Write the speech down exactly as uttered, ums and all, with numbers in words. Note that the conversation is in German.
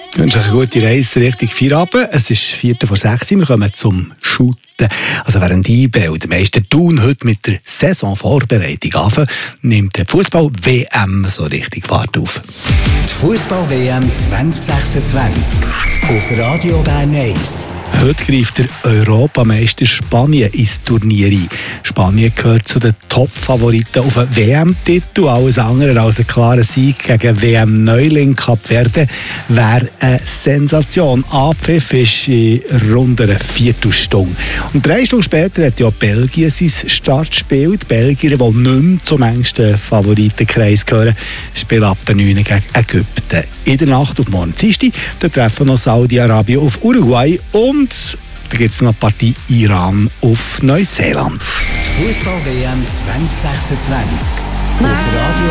Ich wünsche euch eine gute Reise Richtung Feierabend. Es ist Viertel vor sechs. Wir kommen zum Shooten. Also während I B und der Meister Thun heute mit der Saisonvorbereitung anfangen, nimmt die Fußball-W M so richtig Fahrt auf. Die Fußball-W M zwanzig sechsundzwanzig auf Radio Bern eins. Heute greift der Europameister Spanien ins Turnier ein. Spanien gehört zu den Top-Favoriten auf einen W M-Titel. Alles andere als ein klarer Sieg gegen W M-Neuling Kap Verde wäre eine Sensation. Abpfiff ist in rund einer Viertelstunde. Und drei Stunden später hat ja Belgien sein Startspiel. Die Belgier, die nicht mehr zum engsten Favoritenkreis gehören, spielen ab der neun gegen Ägypten. In der Nacht auf morgen Dienstag, da treffen noch Saudi-Arabien auf Uruguay und da gibt es noch eine Partie Iran auf Neuseeland. Die Fußball-W M zwanzig sechsundzwanzig auf Radio